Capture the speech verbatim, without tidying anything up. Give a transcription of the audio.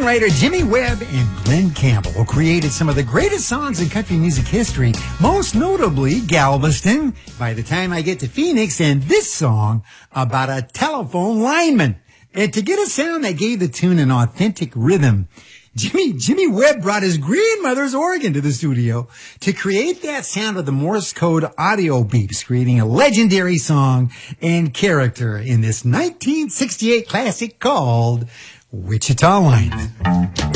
songwriter Jimmy Webb and Glenn Campbell created some of the greatest songs in country music history, most notably Galveston, By the Time I Get to Phoenix, and this song about a telephone lineman. And to get a sound that gave the tune an authentic rhythm, Jimmy Jimmy Webb brought his grandmother's organ to the studio to create that sound of the Morse code audio beeps, creating a legendary song and character in this nineteen sixty-eight classic called Wichita Lineman.